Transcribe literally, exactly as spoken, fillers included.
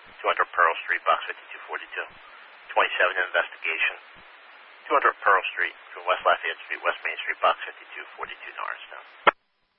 two hundred Pearl Street, box fifty-two forty-two. twenty-seven, investigation. two hundred Pearl Street, between West Lafayette Street, West Main Street, box fifty-two forty-two, Norristown.